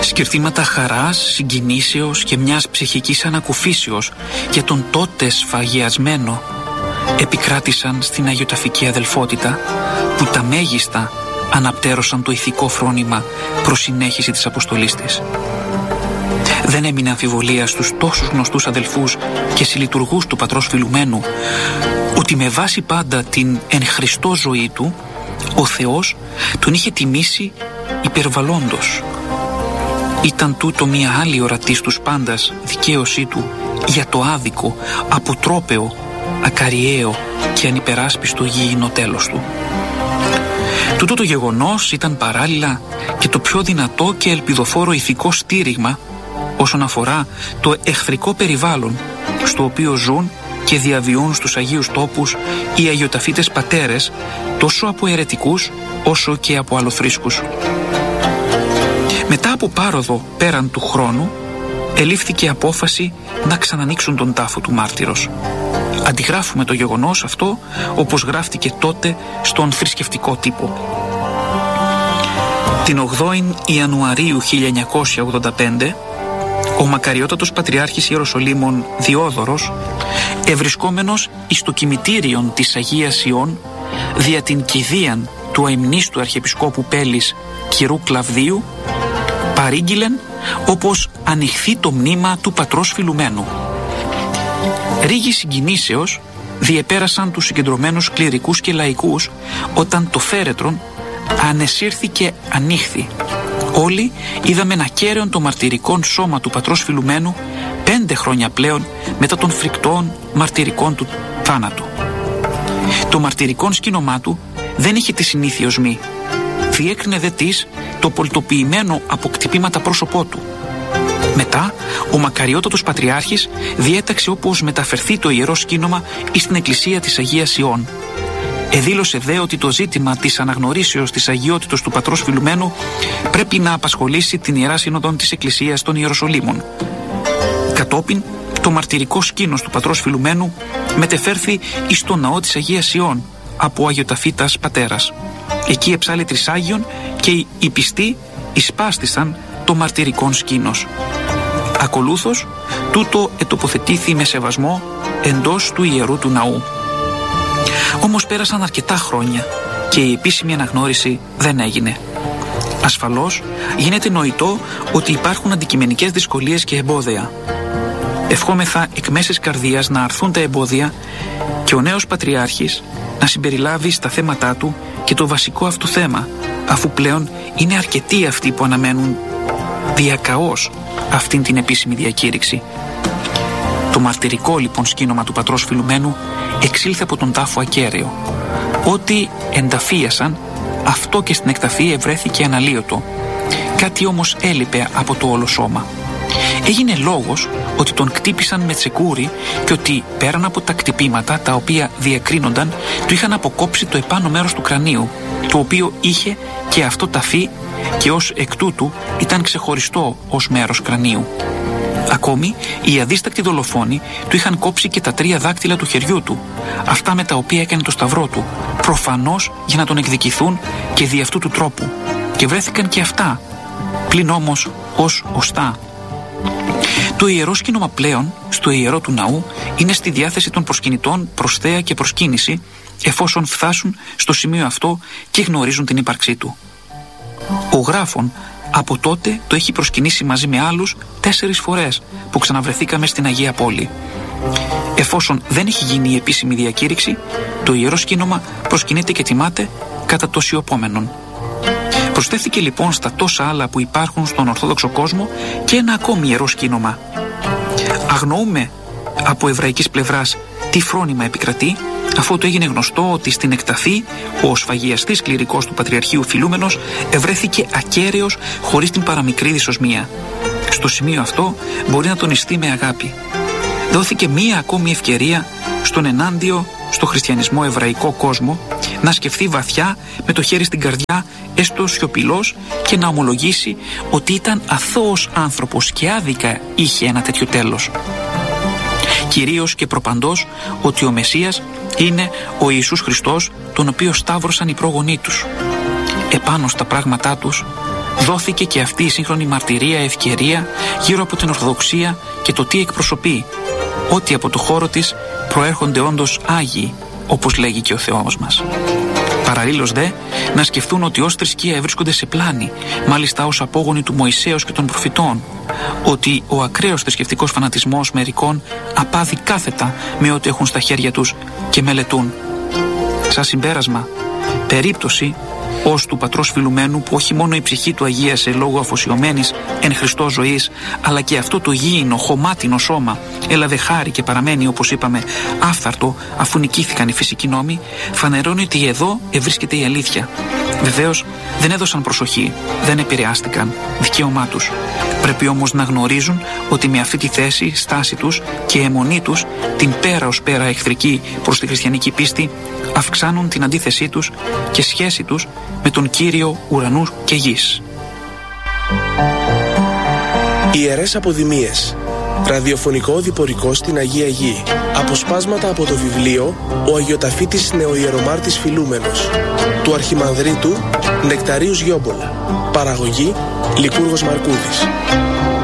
Σκυρτήματα χαράς, συγκινήσεως και μιας ψυχικής ανακουφίσεως για τον τότε σφαγιασμένο επικράτησαν στην αγιοταφική αδελφότητα, που τα μέγιστα αναπτέρωσαν το ηθικό φρόνημα προς συνέχιση της αποστολής της. Δεν έμεινε αμφιβολία στους τόσους γνωστούς αδελφούς και συλλειτουργούς του πατρός Φιλουμένου ότι με βάση πάντα την εν Χριστώ ζωή του, ο Θεός τον είχε τιμήσει υπερβαλλόντος. Ήταν τούτο μία άλλη ορατή στους πάντας δικαίωσή του για το άδικο, αποτρόπαιο, ακαριαίο και ανυπεράσπιστο γήινο τέλος του. Τούτο το γεγονός ήταν παράλληλα και το πιο δυνατό και ελπιδοφόρο ηθικό στήριγμα όσον αφορά το εχθρικό περιβάλλον στο οποίο ζουν και διαβιούν στους Αγίους Τόπους οι αγιοταφίτες πατέρες, τόσο από αιρετικούς όσο και από αλλοθρήσκους. Μετά από πάροδο πέραν του χρόνου, ελήφθηκε απόφαση να ξανανοίξουν τον τάφο του μάρτυρος. Αντιγράφουμε το γεγονός αυτό όπως γράφτηκε τότε στον θρησκευτικό τύπο. Την 8η Ιανουαρίου 1985, ο μακαριότατος Πατριάρχης Ιεροσολύμων Διόδωρος, ευρισκόμενος εις το κημητήριον της Αγίας Ιών δια την κηδείαν του αημνίστου Αρχιεπισκόπου Πέλης κυρού Κλαβδίου, παρήγγειλεν όπως ανοιχθεί το μνήμα του πατρός Φιλουμένου. Ρίγοι συγκινήσεως διεπέρασαν τους συγκεντρωμένους κληρικούς και λαϊκούς όταν το φέρετρον ανεσύρθηκε ανοίχθη. Όλοι είδαμε ακέραιον το μαρτυρικόν σώμα του πατρός Φιλουμένου 5 χρόνια πλέον μετά των φρικτών μαρτυρικών του θάνατου. Το μαρτυρικόν σκήνομά του δεν είχε τη συνήθεια οσμή. Διέκρινε δε της το πολιτοποιημένο από κτυπήματα πρόσωπό του. Μετά, ο μακαριότατος Πατριάρχης διέταξε όπως μεταφερθεί το ιερό σκήνομα εις την εκκλησία της Αγίας Ιών. Εδήλωσε δε ότι το ζήτημα της αναγνωρίσεως της αγιότητος του πατρός Φιλουμένου πρέπει να απασχολήσει την Ιερά Σύνοδον της Εκκλησίας των Ιεροσολύμων. Κατόπιν, το μαρτυρικό σκήνος του πατρός Φιλουμένου μετεφέρθη εις το ναό της Αγίας Ιών από αγιοταφίτας πατέρας. Εκεί εψάλει τρισάγιον και οι πιστοί εισπάστησαν το μαρτυρικόν σκήνος. Ακολούθως, τούτο ετοποθετήθη με σεβασμό εντός του ιερού του ναού. Όμως πέρασαν αρκετά χρόνια και η επίσημη αναγνώριση δεν έγινε. Ασφαλώς γίνεται νοητό ότι υπάρχουν αντικειμενικές δυσκολίες και εμπόδια. Ευχόμεθα εκ μέσης καρδίας να αρθούν τα εμπόδια και ο νέος Πατριάρχης να συμπεριλάβει στα θέματά του και το βασικό αυτού θέμα, αφού πλέον είναι αρκετοί αυτοί που αναμένουν διακαώς αυτήν την επίσημη διακήρυξη. Το μαρτυρικό λοιπόν σκήνομα του πατρός Φιλουμένου εξήλθε από τον τάφο ακέραιο. Ό,τι ενταφίασαν, αυτό και στην εκταφή ευρέθηκε αναλύωτο. Κάτι όμως έλειπε από το όλο σώμα. Έγινε λόγος ότι τον κτύπησαν με τσεκούρι και ότι πέραν από τα κτυπήματα τα οποία διακρίνονταν, του είχαν αποκόψει το επάνω μέρος του κρανίου, το οποίο είχε και αυτό ταφή και ως εκ τούτου ήταν ξεχωριστό ως μέρος κρανίου. Ακόμη, οι αδίστακτοι δολοφόνοι του είχαν κόψει και τα 3 δάκτυλα του χεριού του, αυτά με τα οποία έκανε το σταυρό του, προφανώς για να τον εκδικηθούν και δι' αυτού του τρόπου, και βρέθηκαν και αυτά, πλην όμως ως οστά. Το ιερό σκήνομα πλέον, στο ιερό του ναού, είναι στη διάθεση των προσκυνητών προς θέα και προσκύνηση, εφόσον φτάσουν στο σημείο αυτό και γνωρίζουν την ύπαρξή του. Ο γράφων από τότε το έχει προσκυνήσει μαζί με άλλους 4 φορές που ξαναβρεθήκαμε στην Αγία Πόλη. Εφόσον δεν έχει γίνει η επίσημη διακήρυξη, το ιερό σκήνομα προσκυνείται και τιμάται κατά το σιωπόμενον. Προσθέθηκε λοιπόν στα τόσα άλλα που υπάρχουν στον Ορθόδοξο κόσμο και ένα ακόμη ιερό σκήνομα. Αγνοούμε από εβραϊκής πλευράς τι φρόνημα επικρατεί, αφού το έγινε γνωστό ότι στην εκταφή ο σφαγιαστής κληρικός του Πατριαρχείου Φιλούμενος ευρέθηκε ακέραιος χωρίς την παραμικρή δυσοσμία. Στο σημείο αυτό μπορεί να τονιστεί με αγάπη. Δόθηκε μία ακόμη ευκαιρία στον ενάντιο στο χριστιανισμό εβραϊκό κόσμο να σκεφτεί βαθιά με το χέρι στην καρδιά, έστω σιωπηλός, και να ομολογήσει ότι ήταν αθώος άνθρωπος και άδικα είχε ένα τέτοιο τέλος. Κυρίως και προπαντός ότι ο Μεσσίας είναι ο Ιησούς Χριστός, τον οποίο σταύρωσαν οι πρόγονοί τους. Επάνω στα πράγματά τους δόθηκε και αυτή η σύγχρονη μαρτυρία ευκαιρία γύρω από την Ορθοδοξία και το τι εκπροσωπεί, ότι από το χώρο της προέρχονται όντως Άγιοι, όπως λέγει και ο Θεός μας. Παραλλήλως δε, να σκεφτούν ότι ως θρησκεία βρίσκονται σε πλάνη, μάλιστα ως απόγονοι του Μωυσέως και των προφητών, ότι ο ακραίος θρησκευτικός φανατισμός μερικών απάδει κάθετα με ό,τι έχουν στα χέρια τους και μελετούν. Σαν συμπέρασμα, περίπτωση ως του πατρός Φιλουμένου, που όχι μόνο η ψυχή του αγίασε λόγω αφοσιωμένης εν Χριστώ ζωής, αλλά και αυτό το γήινο, χωμάτινο σώμα έλαβε χάρη και παραμένει, όπως είπαμε, άφθαρτο αφού νικήθηκαν οι φυσικοί νόμοι, φανερώνει ότι εδώ ευρίσκεται η αλήθεια. Βεβαίως δεν έδωσαν προσοχή, δεν επηρεάστηκαν, δικαίωμά τους. Πρέπει όμως να γνωρίζουν ότι με αυτή τη θέση, στάση τους και αιμονή τους, την πέρα ως πέρα εχθρική προς τη χριστιανική πίστη, αυξάνουν την αντίθεσή τους και σχέση τους με τον Κύριο ουρανού και γης. Ιερές Αποδημίες. Ραδιοφωνικό διπορικό στην Αγία Γη. Αποσπάσματα από το βιβλίο «Ο Αγιοταφήτης Νεοϊερομάρτης Φιλούμενος» του Αρχιμανδρίτου Νεκταρίου Γιόμπολα. Παραγωγή Λικούργος Μαρκούδης.